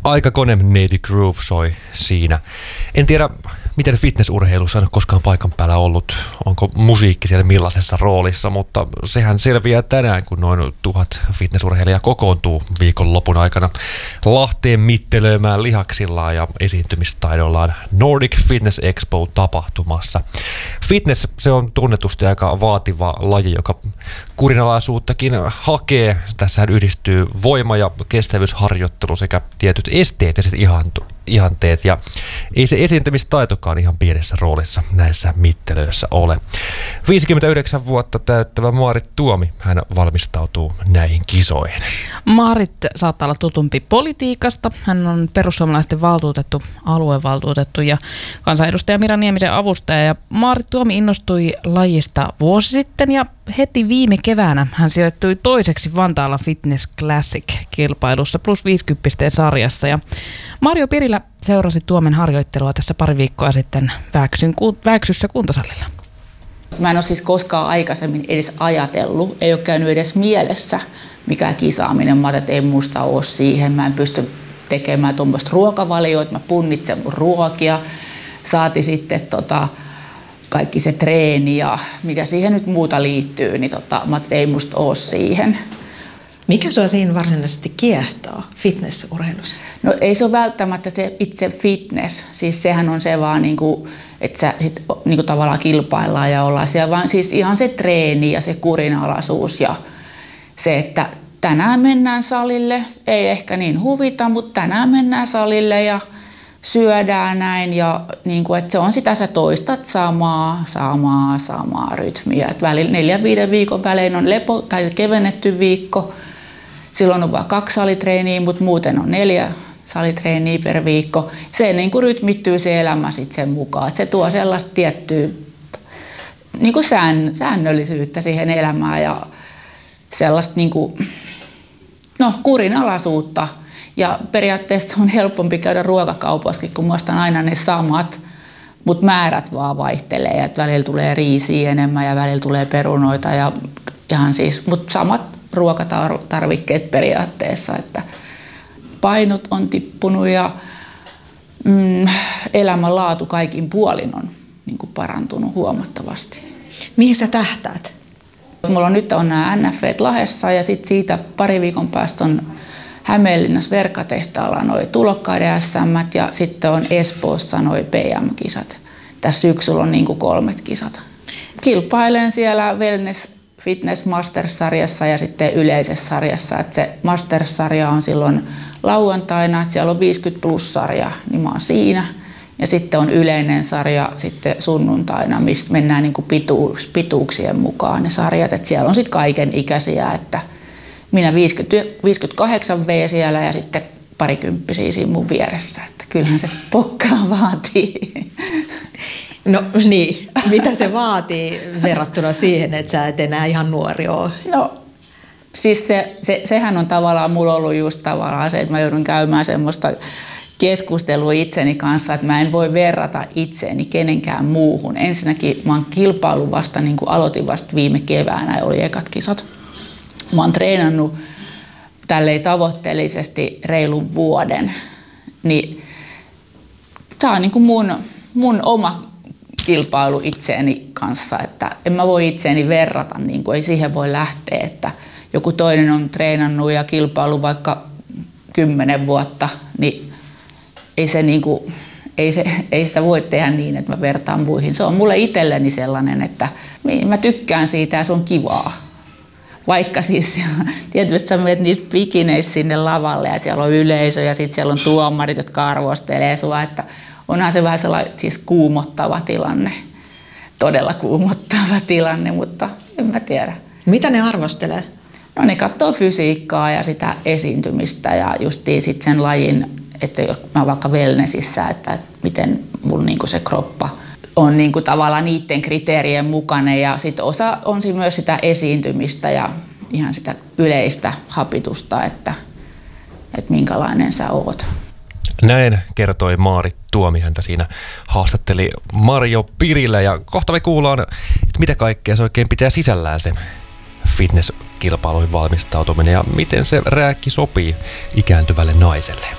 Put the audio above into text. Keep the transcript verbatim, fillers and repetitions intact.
Aikakone Native Groove soi siinä. En tiedä, miten fitnessurheilussa on koskaan paikan päällä ollut. Onko musiikki siellä millaisessa roolissa, mutta sehän selviää tänään, kun noin tuhat fitnessurheilijaa kokoontuu viikonlopun aikana Lahteen mittelöimään lihaksillaan ja esiintymistaidollaan Nordic Fitness Expo-tapahtumassa. Fitness, se on tunnetusti aika vaativa laji, joka kurinalaisuuttakin hakee. Tässähän yhdistyy voima- ja kestävyysharjoittelu sekä tietyt esteettiset ihanteet, ja ei se esiintymistaitokaan ihan pienessä roolissa näissä mittelöissä ole. viisikymmentäyhdeksän vuotta täyttävä Maarit Tuomi, hän valmistautuu näihin kisoihin. Maarit saattaa olla tutumpi politiikasta. Hän on perussuomalaisten valtuutettu, aluevaltuutettu ja kansanedustaja Mira Niemisen avustaja. Ja Maarit Tuomi innostui lajista vuosi sitten ja heti viime keväänä hän sijoittui toiseksi Vantaalla Fitness Classic-kilpailussa plus viisikymmentä sarjassa. Ja Marjo Pirilä seurasi Tuomen harjoittelua tässä pari viikkoa sitten Vääksyn, Vääksyssä kuntosalilla. Mä en ole siis koskaan aikaisemmin edes ajatellut, ei ole käynyt edes mielessä mikään kisaaminen. Mä ajattelin, että ei musta ole siihen, mä en pysty tekemään tuommoista ruokavalioita, mä punnitsen mun ruokia, saati sitten tota, kaikki se treeni ja mitä siihen nyt muuta liittyy, niin tota, mä ajattelin, että ei musta ole siihen. Mikä sua siinä varsinaisesti kiehtoo fitnessurheilussa? No ei se ole välttämättä se itse fitness, siis sehän on se vaan niinku, että sä sit niinku tavallaan kilpaillaan ja ollaan siellä, vaan siis ihan se treeni ja se kurinalaisuus ja se, että tänään mennään salille, ei ehkä niin huvita, mutta tänään mennään salille ja syödään näin ja niinku, että se on sitä, sä toistat samaa, samaa, samaa rytmiä. Et välillä neljän viiden viikon välein on lepo tai kevennetty viikko. Silloin on vain kaksi salitreeniä, mutta muuten on neljä salitreeniä per viikko. Se niin kuin rytmittyy se elämä sit sen mukaan. Et se tuo sellaista tiettyä niin kuin sään, säännöllisyyttä siihen elämään ja sellaista niin kuin, no, kurinalaisuutta. Ja periaatteessa on helpompi käydä ruokakaupassakin, kun muistan aina ne samat, mutta määrät vaan vaihtelee. Et välillä tulee riisiä enemmän ja välillä tulee perunoita ja ihan siis, mutta samat ruokatarvikkeet periaatteessa, että painot on tippunut ja mm, elämänlaatu kaikin puolin on niin kuin parantunut huomattavasti. Mihin sä tähtäät? Mulla on nyt on nämä N F V:t Lahdessa ja sitten siitä pari viikon päästä on Hämeenlinnassa Verkatehtaalla noi tulokkaiden S M:t ja sitten on Espoossa noi P M-kisat. Tässä syksyllä on niin kuin kolmet kisat. Kilpailen siellä Wellness Fitness Masters-sarjassa ja sitten yleisessä sarjassa. Että se Masters-sarja on silloin lauantaina, että siellä on viisikymmentä plus-sarja, niin mä oon siinä. Ja sitten on yleinen sarja sitten sunnuntaina, mistä mennään niin kuin pituus, pituuksien mukaan ne sarjat. Että siellä on sitten kaiken ikäisiä, että minä viisikymmentäkahdeksan V siellä ja sitten parikymppisiä siinä mun vieressä. Että kyllähän se pokkaa vaatii. No niin, mitä se vaatii verrattuna siihen, että sä et enää ihan nuori ole? No siis se, se, sehän on tavallaan mulla ollut just tavallaan se, että mä joudun käymään semmoista keskustelua itseni kanssa, että mä en voi verrata itseäni kenenkään muuhun. Ensinnäkin mä oon kilpailu vasta, niin kuin aloitin vasta viime keväänä, oli ekat kisat. Mä oon treenannut tälleen tavoitteellisesti reilun vuoden, niin tää on niin kuin mun, mun oma kilpailu itseeni kanssa, että en mä voi itseäni verrata, niin kuin ei siihen voi lähteä, että joku toinen on treenannut ja kilpailu vaikka kymmenen vuotta, niin ei se niin kuin, ei se, ei sitä voi tehdä niin, että mä vertaan muihin. Se on mulle itselleni sellainen, että mä tykkään siitä ja se on kivaa. Vaikka siis tietysti sä menet niissä bikineissä sinne lavalle ja siellä on yleisö ja sitten siellä on tuomarit, jotka arvostelee sua, että onhan se vähän sellainen siis kuumottava tilanne, todella kuumottava tilanne, mutta en mä tiedä. Mitä ne arvostelee? No ne katsoo fysiikkaa ja sitä esiintymistä ja justiin sitten sen lajin, että jos mä vaikka wellnessissä, että, että miten mun niinku se kroppa on niinku tavallaan niiden kriteerien mukainen ja sitten osa on myös sitä esiintymistä ja ihan sitä yleistä hapitusta, että, että minkälainen sä oot. Näin kertoi Maarit Tuomi, häntä siinä haastatteli Marjo Pirilä ja kohta me kuullaan, että mitä kaikkea se oikein pitää sisällään se fitnesskilpailuihin valmistautuminen ja miten se rääkki sopii ikääntyvälle naiselle.